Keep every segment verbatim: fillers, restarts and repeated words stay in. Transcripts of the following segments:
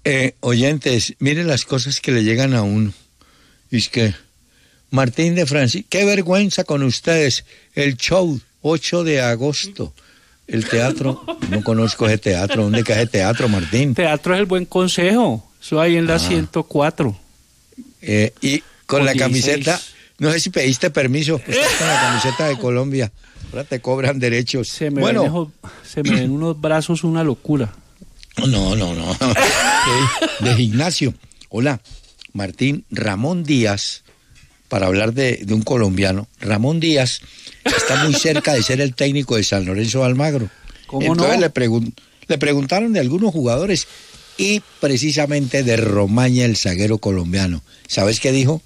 Eh, oyentes, miren las cosas que le llegan a uno. Es que Martín de Francisco, qué vergüenza con ustedes. El show, ocho de agosto. El teatro, no conozco ese teatro. ¿Dónde cae ese teatro, Martín? Teatro es el Buen Consejo. Eso ahí en la ah. ciento cuatro. Eh, y con o la dieciséis. Camiseta, no sé si pediste permiso, pues estás con la camiseta de Colombia. Ahora te cobran derechos. Se me, bueno. ven, esos, se me ven unos brazos, una locura. No, no, no. De, de gimnasio. Hola, Martín. Ramón Díaz, para hablar de, de un colombiano, Ramón Díaz está muy cerca de ser el técnico de San Lorenzo de Almagro. ¿Cómo Entonces no? le, pregun- le preguntaron de algunos jugadores y precisamente de Romaña, el zaguero colombiano. ¿Sabes qué dijo?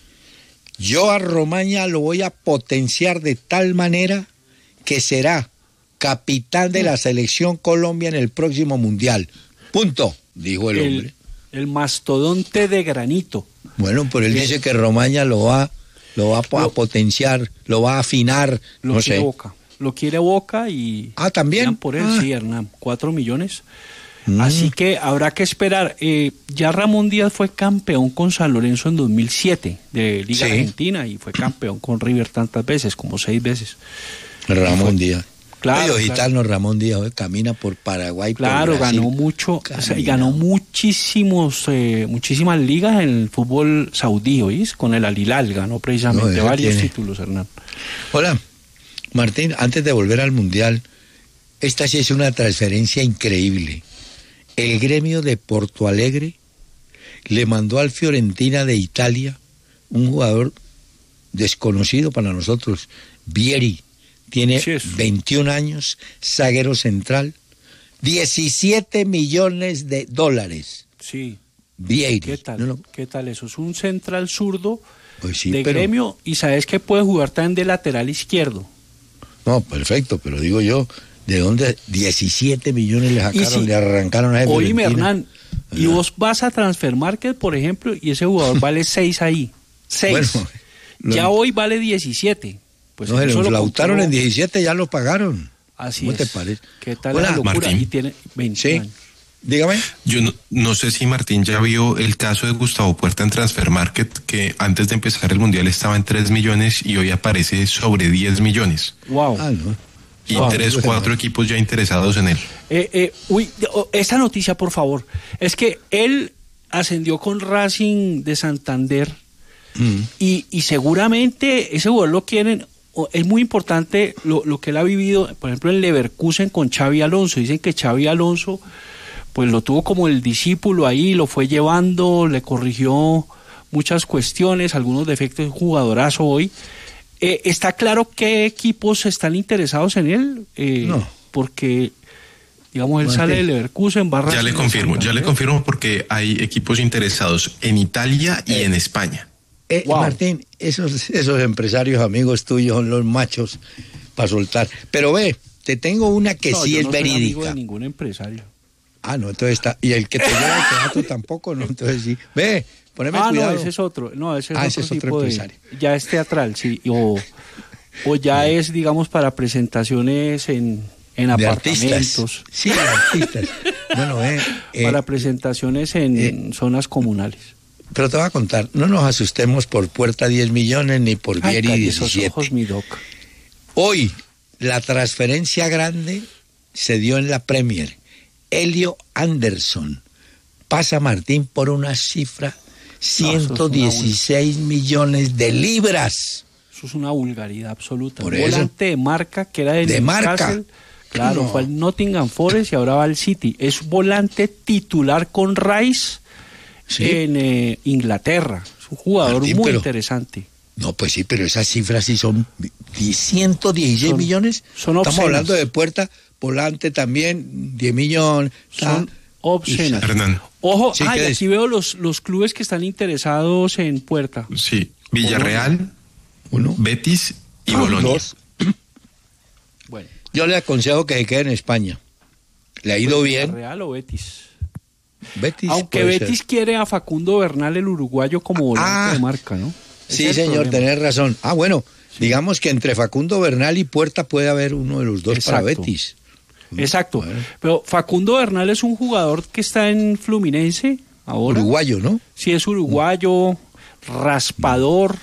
Yo a Romaña lo voy a potenciar de tal manera que será capitán de la selección Colombia en el próximo mundial. Punto, dijo el, el hombre. El mastodonte de granito. Bueno, pero él dice que Romaña lo va, lo va a lo, potenciar, lo va a afinar, lo no quiere sé. Boca. Lo quiere Boca y... Ah, ¿también? Por él, ah. sí, Hernán, cuatro millones. Mm. Así que habrá que esperar. Eh, ya Ramón Díaz fue campeón con San Lorenzo en dos mil siete de Liga Sí. Argentina y fue campeón con River tantas veces, como seis veces. Ramón Díaz. Claro, Oye, claro. gitano Ramón Díaz, hoy camina por Paraguay, claro, por Brasil. ganó mucho, o sea, y ganó muchísimos, eh, muchísimas ligas en el fútbol saudí, ¿oís? Con el Al Hilal ganó precisamente no, varios tiene. títulos, Hernán. Hola, Martín, antes de volver al Mundial, esta sí es una transferencia increíble. El gremio de Porto Alegre le mandó al Fiorentina de Italia un jugador desconocido para nosotros, Vieri. Tiene sí, veintiún años, zaguero central, diecisiete millones de dólares. Sí. Vieri. ¿Qué tal? No, no. ¿Qué tal eso? Es un central zurdo Pues sí, de pero... gremio y sabes que puede jugar también de lateral izquierdo. No, perfecto, pero digo yo, ¿de dónde diecisiete millones le sacaron, si, le arrancaron a él? Oíme, Hernán, no. Y vos vas a Transfermarket, por ejemplo, y ese jugador vale seis ahí. seis. Bueno, ya lo... hoy vale diecisiete. Pues no, se lo flautaron en diecisiete, ya lo pagaron. Así ¿Cómo es. te parece? ¿Qué tal Hola, la locura? Martín. Y tiene veinte sí. años. Dígame. Yo no, no sé si Martín ya vio el caso de Gustavo Puerta en Transfermarket, que antes de empezar el Mundial estaba en tres millones y hoy aparece sobre diez millones. Wow. Ah, no. Y wow, tres, cuatro equipos ya interesados en él. Eh, eh, uy, esa noticia, por favor. Es que él ascendió con Racing de Santander mm. y, y seguramente ese jugador lo quieren. Es muy importante lo, lo que él ha vivido, por ejemplo, en Leverkusen con Xavi Alonso. Dicen que Xavi Alonso pues lo tuvo como el discípulo ahí, lo fue llevando, le corrigió muchas cuestiones, algunos defectos, jugadorazo hoy. Eh, ¿Está claro qué equipos están interesados en él? Eh, no. Porque, digamos, él Martín. sale de Leverkusen, barra... Ya le confirmo, ya le confirmo porque hay equipos interesados en Italia y eh. en España. Eh, wow. Martín, esos, esos empresarios amigos tuyos son los machos para soltar. Pero ve, te tengo una que no, sí yo es no soy verídica. amigo de ningún empresario. Ah, no, entonces está. Y el que te lleva al teatro tampoco, ¿no? Entonces sí. Ve, poneme ah, cuidado. Ah, no, ese es otro. No, ese es ah, otro, ese es tipo otro empresario. De, ya es teatral, sí. O, o ya sí. es, digamos, para presentaciones en, en de apartamentos. Artistas. Sí, de artistas. Bueno, eh, eh, para presentaciones en eh, zonas comunales. Pero te voy a contar, no nos asustemos por Puerta diez millones ni por Vieri diecisiete. Ojos, mi doc. Hoy la transferencia grande se dio en la Premier. Elio Anderson pasa a Martín por una cifra ciento dieciséis no, millones de libras. Eso es una vulgaridad absoluta. Por Un eso, volante de marca que era de, de marca. Claro, no. Fue al Nottingham Forest y ahora va al City. Es volante titular con Rice. Sí. En eh, Inglaterra. Es un jugador Martín, muy pero, interesante. No, pues sí, pero esas cifras sí son ciento dieciséis son, millones. Son Estamos hablando de Puerta, volante también, diez millones. Son obscenas. Ojo, sí, ay, aquí veo los, los clubes que están interesados en Puerta. Sí, Villarreal, uno, Betis y ah, Bolonia. Dos. Bueno. Yo le aconsejo que se quede en España. Le ha ido pues, bien. ¿Villarreal o Betis? Betis Aunque Betis ser. quiere a Facundo Bernal, el uruguayo, como volante ah, de marca, ¿no? Sí, es señor, tenés razón. Ah, bueno, sí. digamos que entre Facundo Bernal y Puerta puede haber uno de los dos Exacto. para Betis. Exacto. Bueno. Pero Facundo Bernal es un jugador que está en Fluminense ahora. Uruguayo, ¿no? Sí, es uruguayo, raspador,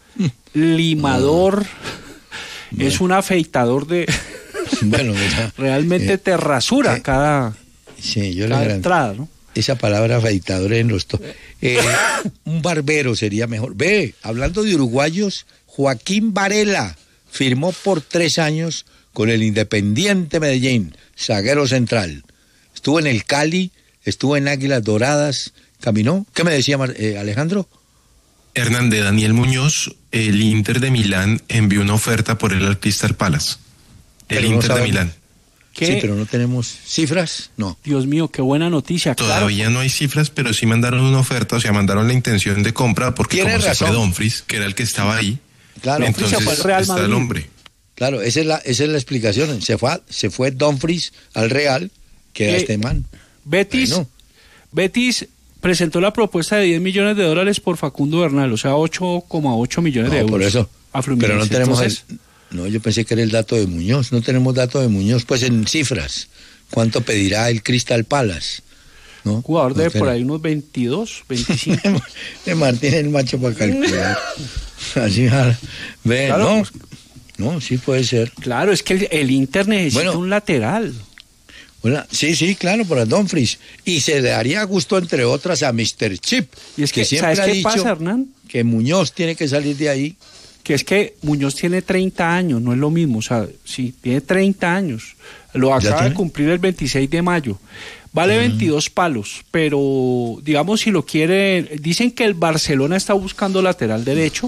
limador, Bueno. es un afeitador de... Bueno, mira, realmente eh, te rasura eh, cada, sí, yo le cada garan- entrada, ¿no? esa palabra afeitador en los... To- eh, un barbero sería mejor. Ve, hablando de uruguayos, Joaquín Varela firmó por tres años con el Independiente Medellín, zaguero central. Estuvo en el Cali, estuvo en Águilas Doradas, caminó. ¿Qué me decía Mar- eh, Alejandro? Hernán, de Daniel Muñoz, el Inter de Milán envió una oferta por él al Crystal Palace. El Pero no Inter de sabemos. Milán. ¿Qué? Sí, pero no tenemos cifras, no. Dios mío, qué buena noticia. Todavía no hay cifras, pero sí mandaron una oferta, o sea, mandaron la intención de compra, porque Tienes como razón. se fue Dumfries, que era el que estaba ahí, Claro, Dumfries se entonces fue al Real está Madrid. el hombre. claro, esa es la, esa es la explicación. Se fue, a- se fue Dumfries al Real, que era Eh, este man. Betis, Bueno. Betis presentó la propuesta de diez millones de dólares por Facundo Bernal, o sea, ocho coma ocho millones de No, euros. por eso. a Fluminense. Pero no tenemos Entonces, el... No, yo pensé que era el dato de Muñoz. No tenemos dato de Muñoz, pues en cifras. ¿Cuánto pedirá el Crystal Palace? ¿No? jugador No de por tenemos. ahí unos veintidós, veinticinco. De Martín el macho para calcular. Así, ah, ve, Claro, no. pues. No, sí puede ser. Claro, es que el, el Inter necesita Bueno. un lateral. Bueno, sí, sí, claro, para Dumfries. Y se le daría gusto, entre otras, a mister Chip. Y es que, siempre ¿sabes ha qué dicho pasa, Hernán? que Muñoz tiene que salir de ahí. Que es que Muñoz tiene treinta años, no es lo mismo, o sea, sí, tiene treinta años, lo acaba tiene? de cumplir el veintiséis de mayo, vale veintidós palos, pero digamos si lo quiere, dicen que el Barcelona está buscando lateral derecho,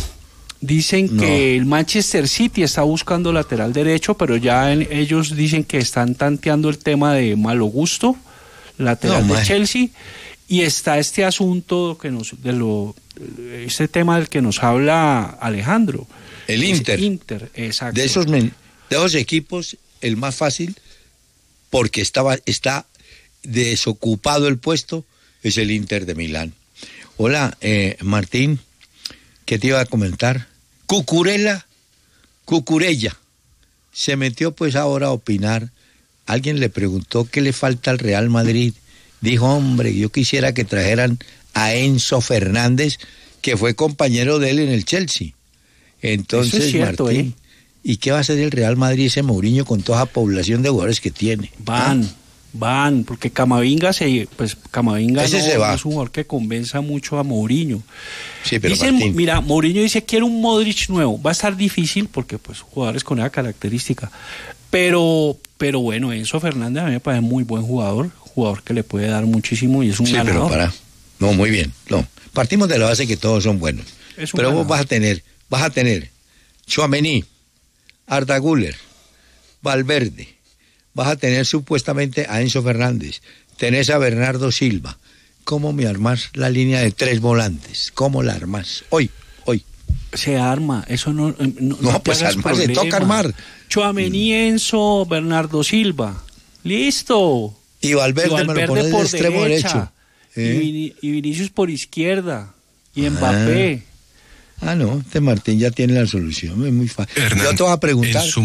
dicen No. que el Manchester City está buscando lateral derecho, pero ya en- ellos dicen que están tanteando el tema de Malo Gusto, lateral No, de man. Chelsea, y está este asunto que nos, de lo, este tema del que nos habla Alejandro. El Es Inter. Inter, exacto. De esos, men- de esos equipos, el más fácil, porque estaba, está desocupado el puesto, es el Inter de Milán. Hola, eh, Martín, ¿qué te iba a comentar? Cucurella, Cucurella, se metió pues ahora a opinar. Alguien le preguntó qué le falta al Real Madrid. Dijo, hombre, yo quisiera que trajeran a Enzo Fernández, que fue compañero de él en el Chelsea. Entonces, Eso es cierto, Martín, ¿eh? ¿y qué va a hacer el Real Madrid ese Mourinho con toda esa población de jugadores que tiene? Van, ¿Ah? van, porque Camavinga se, pues Camavinga Ese no, se va. no es un jugador que convenza mucho a Mourinho. Sí, pero Dicen, Martín, mira, Mourinho dice quiero un Modric nuevo, va a estar difícil porque pues jugadores con esa característica, pero, pero bueno, Enzo Fernández a mí me parece muy buen jugador, jugador que le puede dar muchísimo y es un sí, pero ganador. para. No, muy bien. No, partimos de la base que todos son buenos. Es un Pero vos ganador. vas a tener, vas a tener Tchouaméni, Arda Güler, Valverde, vas a tener supuestamente a Enzo Fernández, tenés a Bernardo Silva. ¿Cómo me armás la línea de tres volantes? ¿Cómo la armás? Hoy, hoy. Se arma, eso no... eh, No, No, te pues hagas armar, le problema. toca armar. Tchouaméni, Enzo, Bernardo Silva. Listo. Y Valverde, Y me lo pones de por extremo derecha, derecho. y, ¿Eh? Vini- y Vinicius por izquierda. Y Mbappé. Ah, no, este Martín ya tiene la solución, es muy fácil. Hernán, Yo te voy a preguntar. En su,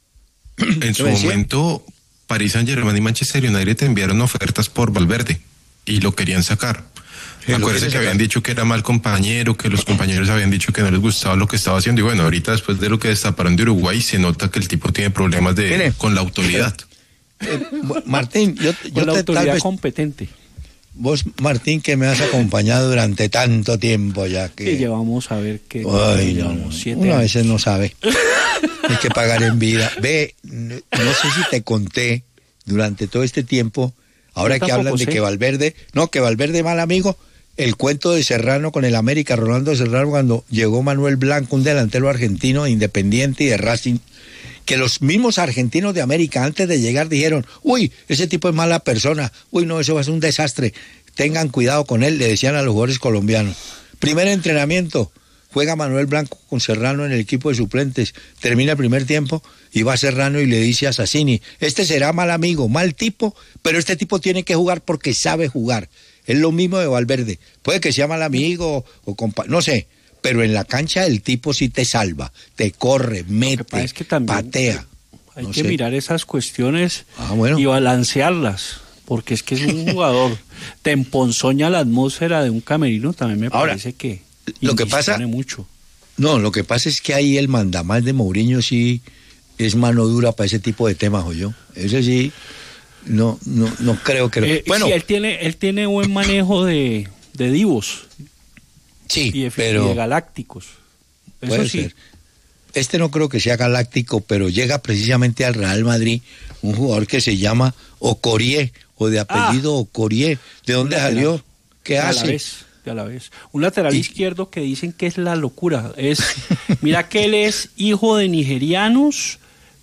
en su ¿Qué me decía? momento, Paris Saint-Germain y Manchester United enviaron ofertas por Valverde y lo querían sacar. Sí, lo Acuérdense quieren que sacar. habían dicho que era mal compañero, que los compañeros habían dicho que no les gustaba lo que estaba haciendo. Y bueno, ahorita después de lo que destaparon de Uruguay, se nota que el tipo tiene problemas de, Mire. con la autoridad. Eh, Martín, yo, Con yo la te, autoridad tal vez, competente. vos, Martín, que me has acompañado durante tanto tiempo ya que... Que llevamos a ver que Ay, no, llevamos no, siete uno a años. veces no sabe. Hay que pagar en vida. Ve, no, no sé si te conté durante todo este tiempo, ahora Yo que tampoco hablan de sé. que Valverde, no, que Valverde mal amigo, el cuento de Serrano con el América, Rolando Serrano, cuando llegó Manuel Blanco, un delantero argentino, Independiente y de Racing, que los mismos argentinos de América antes de llegar dijeron, uy, ese tipo es mala persona, uy, no, eso va a ser un desastre, tengan cuidado con él, le decían a los jugadores colombianos. Primer entrenamiento, juega Manuel Blanco con Serrano en el equipo de suplentes, termina el primer tiempo y va Serrano y le dice a Sassini, este será mal amigo, mal tipo, pero este tipo tiene que jugar porque sabe jugar. Es lo mismo de Valverde, puede que sea mal amigo o compa, no sé, pero en la cancha el tipo sí te salva, te corre, Lo que mete, pasa es que también patea. hay no que sé. mirar esas cuestiones Ah, bueno. y balancearlas, porque es que es un jugador, te emponzoña la atmósfera de un camerino, también me Ahora, parece que lo que pasa- indispone mucho. No, lo que pasa es que ahí el mandamás de Mourinho sí es mano dura para ese tipo de temas, o yo. Ese sí, no, no, no creo que... lo- Eh, bueno, sí, él tiene, él tiene buen manejo de, de divos sí, y de, pero... y de galácticos. Eso Puede sí. ser. Este no creo que sea galáctico, pero llega precisamente al Real Madrid un jugador que se llama Okorie, o de apellido Ah. Okorie. ¿De dónde Lateral. salió? ¿Qué De a la hace? vez, de a la vez. Un lateral Y- izquierdo que dicen que es la locura. Es, mira que él es hijo de nigerianos,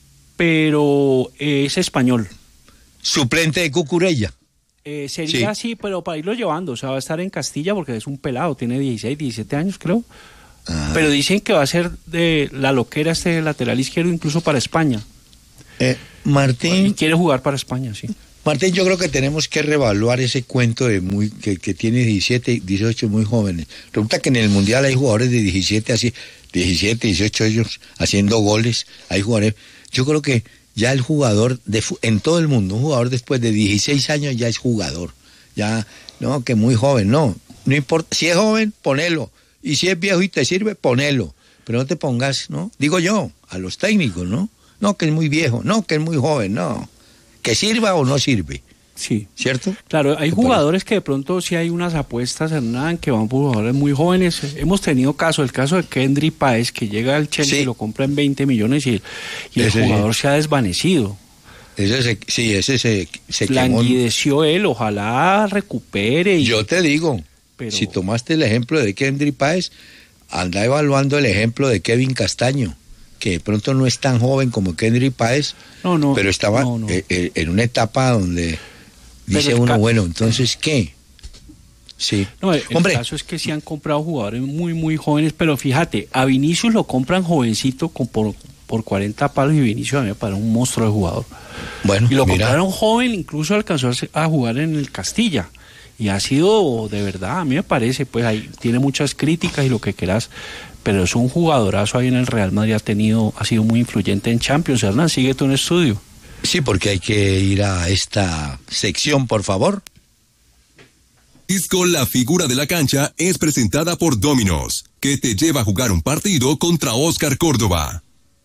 pero es español. Suplente de Cucurella. Eh, sería Sí. así, pero para irlo llevando. O sea, va a estar en Castilla porque es un pelado, tiene dieciséis, diecisiete años, creo. Ah. Pero dicen que va a ser de la loquera este lateral izquierdo incluso para España. Eh, Y Martín, quiere jugar para España, sí. Martín, yo creo que tenemos que reevaluar ese cuento de muy que, que tiene diecisiete, dieciocho muy jóvenes. Resulta que en el Mundial hay jugadores de diecisiete, así, diecisiete, dieciocho años haciendo goles. Hay jugadores. Yo creo que ya el jugador, de, fu- en todo el mundo, un jugador después de dieciséis años ya es jugador. Ya, no, que muy joven, no. No importa. Si es joven, ponelo. Y si es viejo y te sirve, ponelo. Pero no te pongas, ¿no? Digo yo, a los técnicos, ¿no? No, que es muy viejo, no, que es muy joven, no. Que sirva o no sirve, Sí. ¿cierto? Claro, hay Me jugadores que de pronto sí hay unas apuestas, Hernán, que van por jugadores muy jóvenes. Hemos tenido caso, el caso de Kendry Páez, que llega al Chelsea Sí. y lo compra en veinte millones y, y el Ese sí. jugador se ha desvanecido. Ese se, sí, ese se, se quemó. Languideció él, ojalá recupere. Y, Yo te digo, pero- si tomaste el ejemplo de Kendry Páez, anda evaluando el ejemplo de Kevin Castaño, que de pronto no es tan joven como Kendry Páez, No, no, pero estaba no, no. eh, eh, en una etapa donde dice Pero el uno, ca- bueno, entonces, ¿qué? Sí. No, el, el Hombre, caso es que sí han comprado jugadores muy, muy jóvenes, pero fíjate, a Vinicius lo compran jovencito con, por, por cuarenta palos y Vinicius a mí me parece un monstruo de jugador. bueno, Y lo mira, compraron joven, incluso alcanzó a se- a jugar en el Castilla. Y ha sido, de verdad, a mí me parece, pues ahí tiene muchas críticas y lo que quieras, pero es un jugadorazo ahí en el Real Madrid, ha tenido, ha sido muy influyente en Champions. Hernán, síguete un estudio. sí, porque hay que ir a esta sección, por favor. Disco La Figura de la Cancha es presentada por Domino's, que te lleva a jugar un partido contra Oscar Córdoba.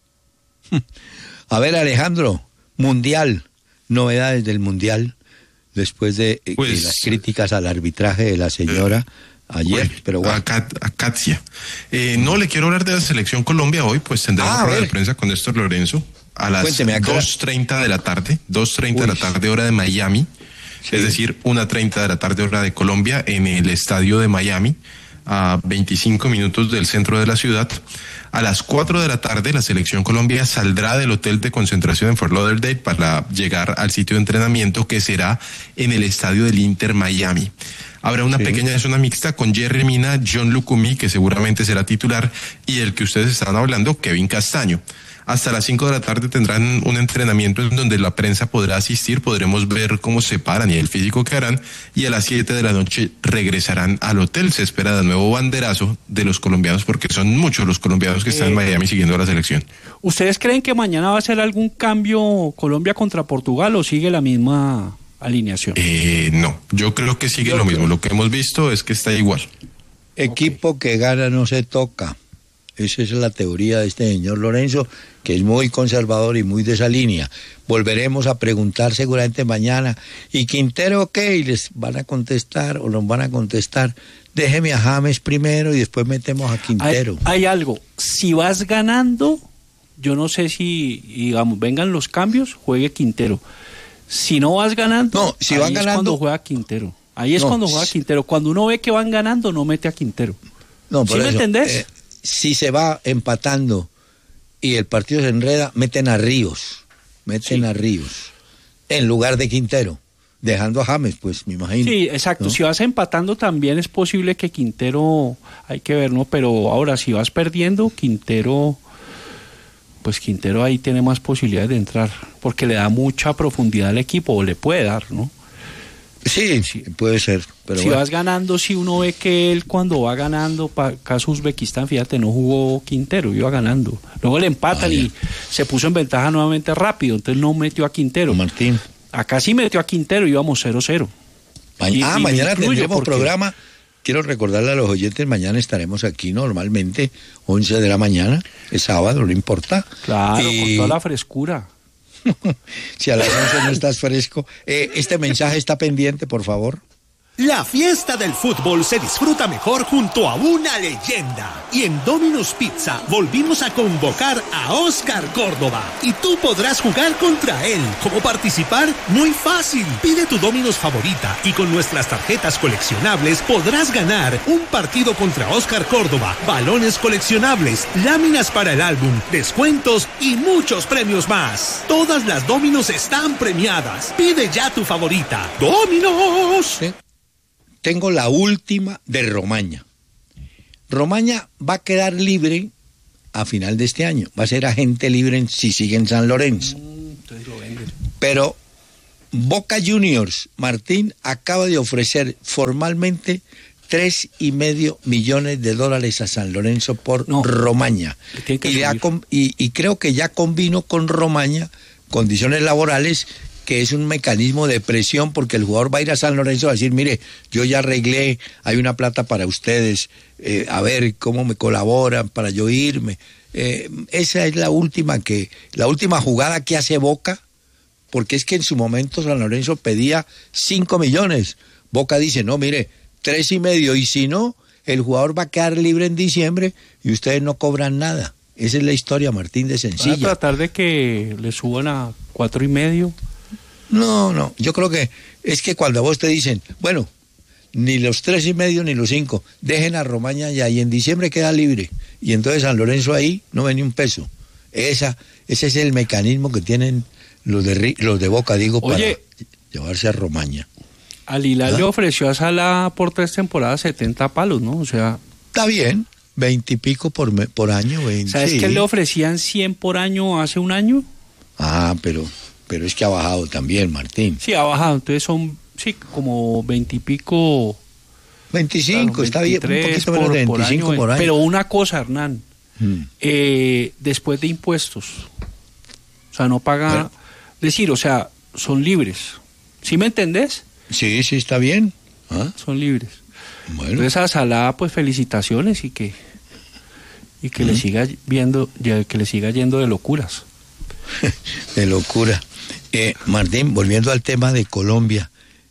A ver, Alejandro, Mundial, novedades del Mundial, después de, eh, Pues- de las críticas al arbitraje de la señora ayer, Uy, pero bueno. a, Kat- a Katia. Eh, no, le quiero hablar de la selección Colombia hoy, pues tendremos Ah, a rueda de ver. prensa con Néstor Lorenzo a las Cuénteme, ¿a qué hora? dos treinta de la tarde, dos treinta de la Uy. tarde hora de Miami, Sí. es decir, una treinta de la tarde hora de Colombia en el estadio de Miami, a veinticinco minutos del centro de la ciudad. A las cuatro de la tarde la selección Colombia saldrá del hotel de concentración en Fort Lauderdale para llegar al sitio de entrenamiento que será en el estadio del Inter Miami. Habrá una Sí. pequeña zona mixta con Jerry Mina, John Lucumí, que seguramente será titular, y el que ustedes estaban hablando, Kevin Castaño. Hasta las cinco de la tarde tendrán un entrenamiento en donde la prensa podrá asistir, podremos ver cómo se paran y el físico que harán, y a las siete de la noche regresarán al hotel. Se espera de nuevo banderazo de los colombianos, porque son muchos los colombianos que están en Miami siguiendo a la selección. ¿Ustedes creen que mañana va a ser algún cambio Colombia contra Portugal o sigue la misma alineación? Eh, no, yo creo que sigue Yo lo creo- mismo. Lo que hemos visto es que está igual. Equipo que gana no se toca. Esa es la teoría de este señor Lorenzo, que es muy conservador y muy de esa línea. Volveremos a preguntar seguramente mañana. ¿Y Quintero qué? Y les van a contestar o nos van a contestar. Déjeme a James primero y después metemos a Hay, Quintero. hay algo, si vas ganando, yo no sé si, digamos, vengan los cambios, juegue Quintero. Si no vas ganando, No, si ahí van es ganando- cuando juega Quintero. Ahí es No, cuando juega si- Quintero. Cuando uno ve que van ganando, no mete a Quintero. No, ¿Sí por me eso, entendés? eh, si se va empatando y el partido se enreda, meten a Ríos. Meten Sí. a Ríos. En lugar de Quintero. Dejando a James, pues me imagino. Sí, exacto. ¿no? Si vas empatando también es posible que Quintero, hay que ver, ¿no? Pero ahora si vas perdiendo, Quintero, pues Quintero ahí tiene más posibilidades de entrar, porque le da mucha profundidad al equipo, o le puede dar, ¿no? Sí, sí, puede ser. Pero si bueno. vas ganando, si uno ve que él cuando va ganando, para caso Uzbekistán, fíjate, no jugó Quintero, iba ganando. Luego le empatan ah, y se puso en ventaja nuevamente rápido, entonces no metió a Quintero. Martín. Acá sí metió a Quintero, íbamos cero cero. Ma- y, ah, y mañana tendremos porque... programa. Quiero recordarle a los oyentes, mañana estaremos aquí normalmente, once de la mañana, es sábado, no importa. Claro, y... con toda la frescura. Si a las once no estás fresco. Eh, este mensaje está pendiente, por favor. La fiesta del fútbol se disfruta mejor junto a una leyenda. Y en Domino's Pizza volvimos a convocar a Oscar Córdoba. Y tú podrás jugar contra él. ¿Cómo participar? Muy fácil. Pide tu Domino's favorita y con nuestras tarjetas coleccionables podrás ganar un partido contra Oscar Córdoba, balones coleccionables, láminas para el álbum, descuentos y muchos premios más. Todas las Domino's están premiadas. Pide ya tu favorita. ¡Domino's! ¿Sí? Tengo la última de Romaña. Romaña va a quedar libre a final de este año. Va a ser agente libre en, si sigue en San Lorenzo. Pero Boca Juniors, Martín, acaba de ofrecer formalmente tres y medio millones de dólares a San Lorenzo por no, Romaña. Y, ya, y, y creo que ya convino con Romaña condiciones laborales, que es un mecanismo de presión, porque el jugador va a ir a San Lorenzo a decir, mire, yo ya arreglé, hay una plata para ustedes, eh, a ver cómo me colaboran para yo irme. Eh, esa es la última que, la última jugada que hace Boca, porque es que en su momento San Lorenzo pedía cinco millones. Boca dice, no, mire, tres y medio, y si no, el jugador va a quedar libre en diciembre y ustedes no cobran nada. Esa es la historia, Martín, de sencilla. ¿Van a tratar de que le suban a cuatro y medio? No, no, yo creo que es que cuando a vos te dicen, bueno, ni los tres y medio ni los cinco, dejen a Romaña ya y en diciembre queda libre, y entonces San Lorenzo ahí no ve ni un peso. Esa, ese es el mecanismo que tienen los de los de Boca, digo, Oye, para llevarse a Romaña. Al Hilal ¿Ah? le ofreció a Sala por tres temporadas setenta palos, ¿no? O sea, está bien, veinte y pico por, por año. veinte, ¿sabes sí. que le ofrecían cien por año hace un año? Ah, pero... Pero es que ha bajado también, Martín. Sí, ha bajado, entonces son, sí, como veintipico. veinticinco, claro, está bien, un poquito menos de veinticinco por año, por año. Pero una cosa, Hernán, hmm. eh, después de impuestos, o sea, no paga, bueno. decir, o sea, son libres. ¿Sí me entendés? Sí, sí, está bien. ¿Ah? Son libres. Bueno. Entonces a Salah, pues felicitaciones y que, y que hmm. le siga viendo, que le siga yendo de locuras. De locura. Eh, Martín, volviendo al tema de Colombia,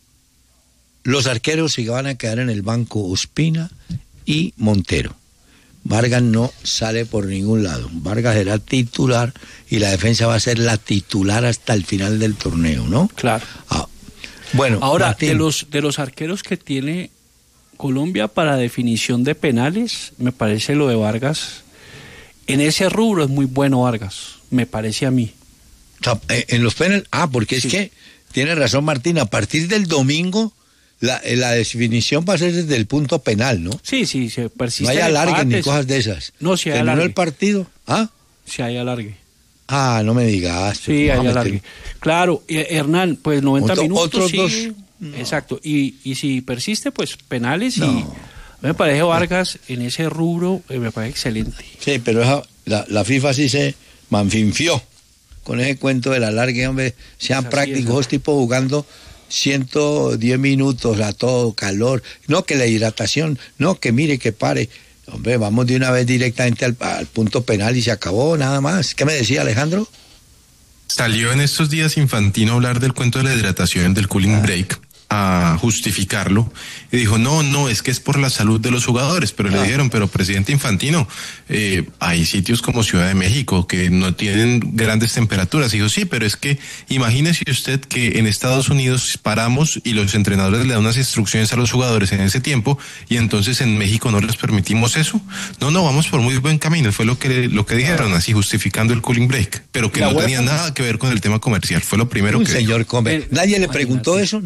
los arqueros se van a quedar en el banco Ospina y Montero. Vargas no sale por ningún lado. Vargas será titular y la defensa va a ser la titular hasta el final del torneo, ¿no? Claro. Ah, bueno, ahora, Martín, de los, de los arqueros que tiene Colombia para definición de penales, me parece lo de Vargas. En ese rubro es muy bueno Vargas, me parece a mí. En los penales, ah, porque es sí. que, tiene razón Martín, a partir del domingo, la, la definición va a ser desde el punto penal, ¿no? Sí, sí, se persiste. No hay alargue ni cosas de esas. No, si hay ¿terminó alargue. el partido? ¿Ah? Si hay alargue. Ah, no me digas. Sí, hay alargue. Claro, eh, Hernán, pues noventa Otro, minutos. Otros sí, dos. No. Exacto, y, y si persiste, pues penales no. y... Me parece Vargas en ese rubro, eh, me parece excelente. Sí, pero esa, la, la FIFA sí se manfinfió con ese cuento de la larga, hombre, sean prácticos, tipo jugando ciento diez minutos a todo calor, no que la hidratación, no que mire que pare, hombre, vamos de una vez directamente al, al punto penal y se acabó, nada más. ¿Qué me decía Alejandro? Salió en estos días Infantino a hablar del cuento de la hidratación, del cooling ah. break, a justificarlo, y dijo, no, no, es que es por la salud de los jugadores, pero ah. le dijeron, pero presidente Infantino, eh, hay sitios como Ciudad de México que no tienen grandes temperaturas. Y dijo, sí, pero es que imagínese usted que en Estados Unidos paramos y los entrenadores le dan unas instrucciones a los jugadores en ese tiempo, y entonces en México no les permitimos eso. No, no, vamos por muy buen camino, fue lo que lo que dijeron, así justificando el cooling break, pero que la no tenía nada que ver con el tema comercial, fue lo primero Un que señor Comer, nadie le preguntó eso, nadie le preguntó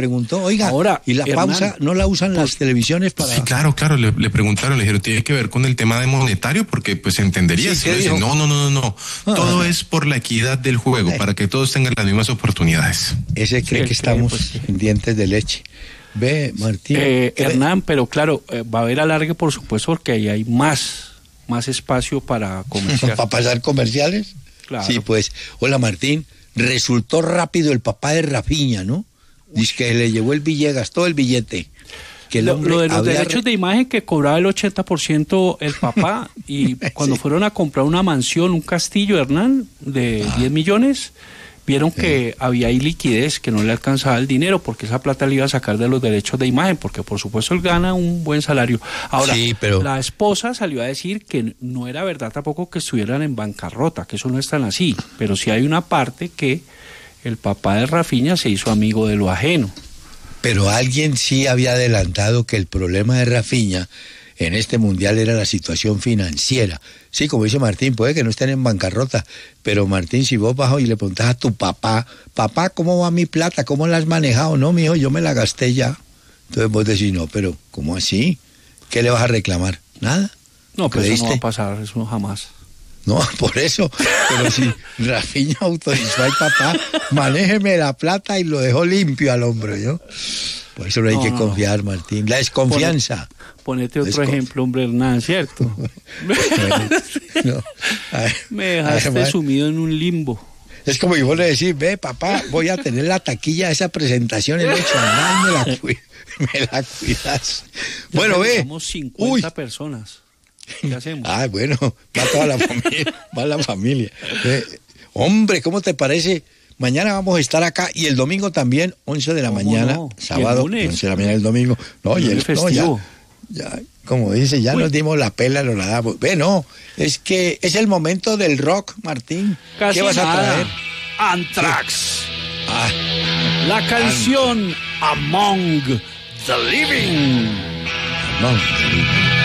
preguntó, oiga, Ahora, ¿y la Hernán, pausa no la usan las televisiones para...? Sí, claro, claro, le, le preguntaron, le dijeron, ¿tiene que ver con el tema de monetario? Porque pues entendería. Sí, Si ¿qué le dicen, dijo? no, no, no, no, no. Ah. Todo es por la equidad del juego, Ay. para que todos tengan las mismas oportunidades. Ese cree él que cree, estamos pues, en dientes de leche. Ve, Martín. Eh, ve- Hernán, pero claro, eh, va a haber alargue, por supuesto, porque ahí hay más, más espacio para comerciar. ¿Para pasar comerciales? Claro. Sí, pues. Hola, Martín. Resultó rápido el papá de Rafinha, ¿no? Dice que le llevó el billete, gastó el billete. Que el Lo, hombre lo de los había derechos re- de imagen que cobraba el ochenta por ciento el papá y cuando Sí. fueron a comprar una mansión, un castillo, Hernán, de Ah. diez millones, vieron que había ahí liquidez, que no le alcanzaba el dinero porque esa plata le iba a sacar de los derechos de imagen, porque por supuesto él gana un buen salario. Ahora, Sí, pero- la esposa salió a decir que no era verdad tampoco que estuvieran en bancarrota, que eso no es tan así, pero sí hay una parte que el papá de Rafinha se hizo amigo de lo ajeno. Pero alguien sí había adelantado que el problema de Rafinha en este mundial era la situación financiera. Sí, como dice Martín, puede que no estén en bancarrota, pero Martín, si vos bajo y le preguntás a tu papá, papá, ¿cómo va mi plata? ¿Cómo la has manejado? No, mijo, yo me la gasté ya. Entonces vos decís, no, pero ¿cómo así? ¿Qué le vas a reclamar? Nada. No, pero eso no va a ¿Creíste? pasar, eso jamás. No, por eso. Pero si Rafinha autorizó al papá, manéjeme la plata y lo dejó limpio al hombro, ¿yo? Por eso no hay No, que no, confiar, Martín. La desconfianza. Ponete otro Desconf- ejemplo, hombre, Hernán, ¿cierto? No. Ay, Me dejaste además, sumido en un limbo. es como si vos le decís, ve, papá, voy a tener la taquilla de esa presentación el ocho, andá, me la, cui- me la cuidas. Bueno, ve. Somos cincuenta Uy. personas. ¿Qué hacemos? Ah, bueno, va toda la familia, va la familia. Ve, hombre, ¿cómo te parece? Mañana vamos a estar acá y el domingo también, once de la ¿Cómo mañana, no? ¿Y el sábado, lunes? once de la mañana el domingo. No, y El el, lunes no, ya, festivo. ya, como dice, ya Uy. nos dimos la pela, nos la damos. Ve, no, es que es el momento del rock, Martín. Casi ¿Qué vas a nada. traer? Anthrax. Ah, La canción Among the Living. no.